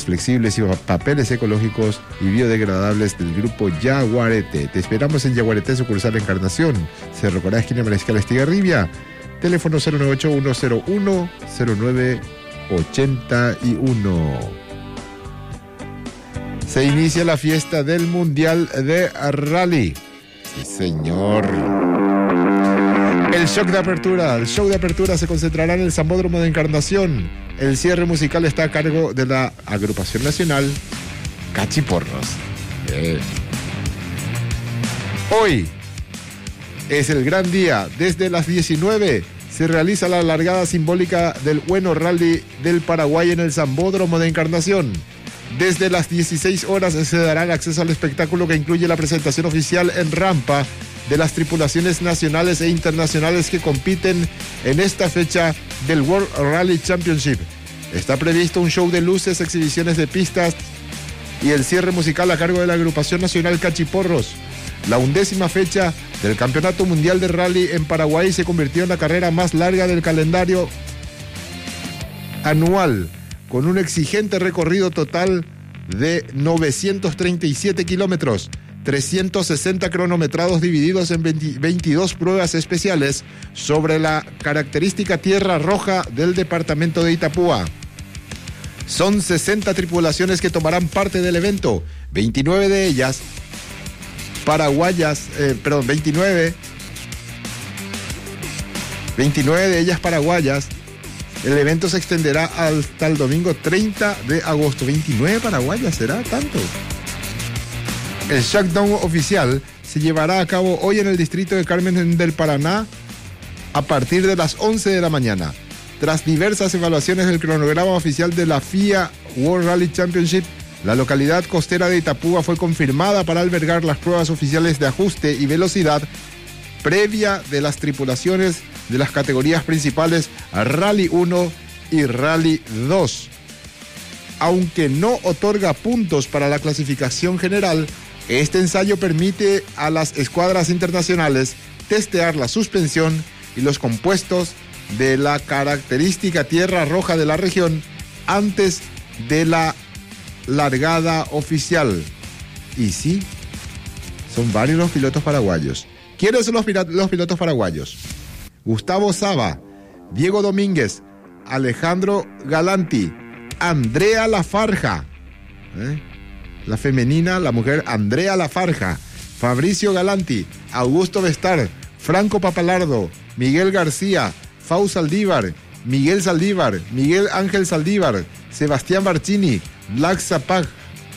flexibles y papeles ecológicos y biodegradables del grupo Yaguarete. Te esperamos en Yaguarete, sucursal Encarnación, Cerro Corá, esquina Mariscal Estigarribia. Teléfono 098-101-0981. Se inicia la fiesta del Mundial de Rally. Sí, señor. El show de apertura se concentrará en el Sambódromo de Encarnación. El cierre musical está a cargo de la agrupación nacional Cachiporros. Hoy es el gran día. Desde las 19 se realiza la largada simbólica del Bueno Rally del Paraguay en el Sambódromo de Encarnación. Desde las 16 horas se dará el acceso al espectáculo que incluye la presentación oficial en rampa de las tripulaciones nacionales e internacionales que compiten en esta fecha del World Rally Championship. Está previsto un show de luces, exhibiciones de pistas y el cierre musical a cargo de la agrupación nacional Cachiporros. La 11ª fecha del Campeonato Mundial de Rally en Paraguay se convirtió en la carrera más larga del calendario anual, con un exigente recorrido total de 937 kilómetros, 360 cronometrados divididos en 22 pruebas especiales sobre la característica tierra roja del departamento de Itapúa. Son 60 tripulaciones que tomarán parte del evento, 29 de ellas paraguayas, 29 de ellas paraguayas. El evento se extenderá hasta el domingo 30 de agosto. 29 paraguayas, ¿será tanto? El shutdown oficial se llevará a cabo hoy en el distrito de Carmen del Paraná a partir de las 11 de la mañana. Tras diversas evaluaciones del cronograma oficial de la FIA World Rally Championship, la localidad costera de Itapúa fue confirmada para albergar las pruebas oficiales de ajuste y velocidad previa de las tripulaciones de las categorías principales Rally 1 y Rally 2. Aunque no otorga puntos para la clasificación general, este ensayo permite a las escuadras internacionales testear la suspensión y los compuestos de la característica tierra roja de la región antes de la largada oficial. Y sí, son varios los pilotos paraguayos. ¿Quiénes son los pilotos paraguayos? Gustavo Saba, Diego Domínguez, Alejandro Galanti, Andrea Lafarja, la femenina, la mujer Andrea Lafarja, Fabricio Galanti, Augusto Vestar, Franco Papalardo, Miguel García, Fau Saldívar, Miguel Saldívar, Miguel Ángel Saldívar, Sebastián Barcini, Blas Zapag,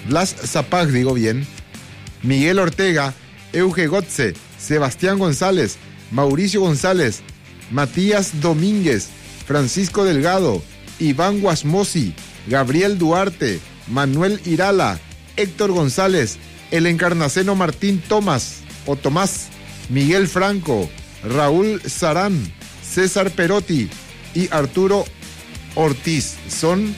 Miguel Ortega, Euge Gotze, Sebastián González, Mauricio González, Matías Domínguez, Francisco Delgado, Iván Guasmosi, Gabriel Duarte, Manuel Irala, Héctor González, el encarnaceno Martín Tomás, Miguel Franco, Raúl Sarán, César Perotti y Arturo Ortiz. Son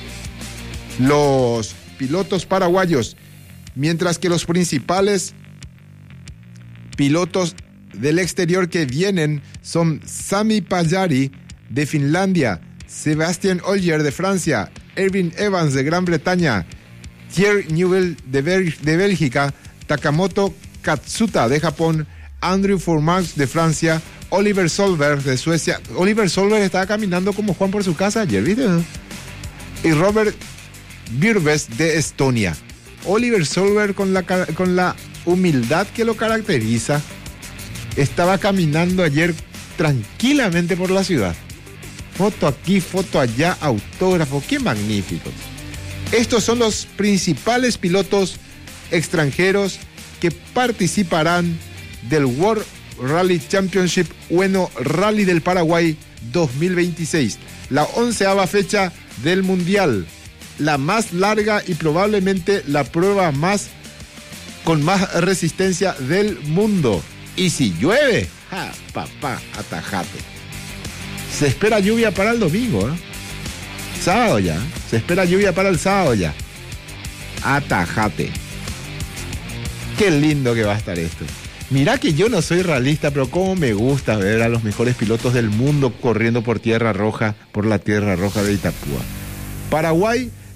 los pilotos paraguayos, mientras que los principales pilotos del exterior que vienen son Sami Pajari de Finlandia, Sebastián Ogier de Francia, Erwin Evans de Gran Bretaña, Thierry Neuville de Bélgica, Takamoto Katsuta de Japón, Andrew Fourmarx de Francia, Oliver Solberg de Suecia. Oliver Solberg estaba caminando como Juan por su casa ayer, ¿viste? Y Robert Birbes de Estonia. Oliver Solberg, con la humildad que lo caracteriza, estaba caminando ayer tranquilamente por la ciudad. Foto aquí, foto allá, autógrafo, qué magnífico. Estos son los principales pilotos extranjeros que participarán del World Rally Championship Bueno Rally del Paraguay 2026, la 11ª fecha del Mundial, la más larga y probablemente la prueba con más resistencia del mundo. Y si llueve, papá, atajate. Se espera lluvia para el domingo, sábado ya. Se espera lluvia para el sábado ya. Atajate. Qué lindo que va a estar esto. Mirá que yo no soy realista, pero cómo me gusta ver a los mejores pilotos del mundo corriendo por tierra roja, por la tierra roja de Itapúa. Paraguay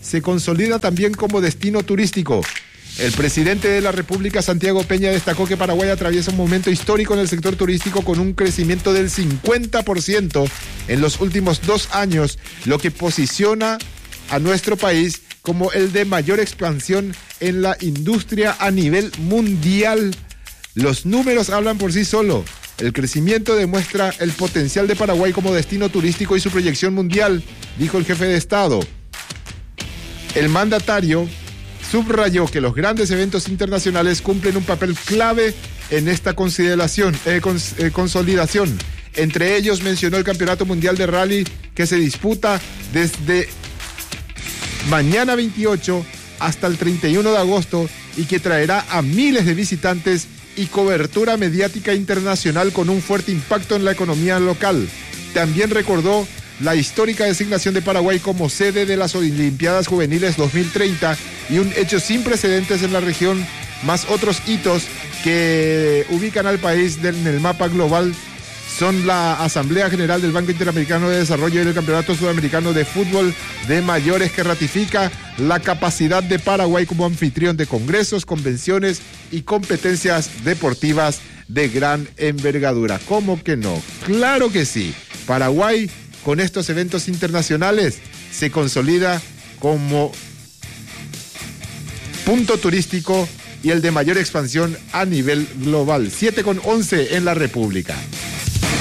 se consolida también como destino turístico. El presidente de la República, Santiago Peña, destacó que Paraguay atraviesa un momento histórico en el sector turístico con un crecimiento del 50% en los últimos 2 años, lo que posiciona a nuestro país como el de mayor expansión en la industria a nivel mundial. Los números hablan por sí solo. El crecimiento demuestra el potencial de Paraguay como destino turístico y su proyección mundial, dijo el jefe de Estado. El mandatario subrayó que los grandes eventos internacionales cumplen un papel clave en esta consolidación. Entre ellos mencionó el Campeonato Mundial de Rally que se disputa desde mañana 28 hasta el 31 de agosto y que traerá a miles de visitantes y cobertura mediática internacional con un fuerte impacto en la economía local. También recordó la histórica designación de Paraguay como sede de las Olimpiadas Juveniles 2030 y un hecho sin precedentes en la región, más otros hitos que ubican al país en el mapa global son la Asamblea General del Banco Interamericano de Desarrollo y el Campeonato Sudamericano de Fútbol de Mayores, que ratifica la capacidad de Paraguay como anfitrión de congresos, convenciones y competencias deportivas de gran envergadura. ¿Cómo que no? ¡Claro que sí! Paraguay, con estos eventos internacionales, se consolida como punto turístico y el de mayor expansión a nivel global. 7:11 en la República.